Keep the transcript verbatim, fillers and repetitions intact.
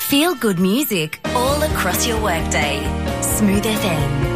Feel good music all across your workday. Smooth F M.